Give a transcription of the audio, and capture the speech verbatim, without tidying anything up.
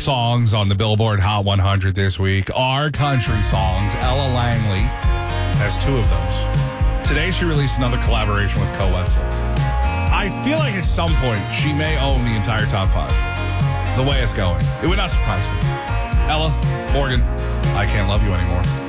songs on the Billboard Hot one hundred this week are country songs. Ella Langley has two of those. Today she released another collaboration with Co Wetzel. I feel like at some point she may own the entire top five. The way it's going. It would not surprise me. Ella, Morgan, I can't love you anymore.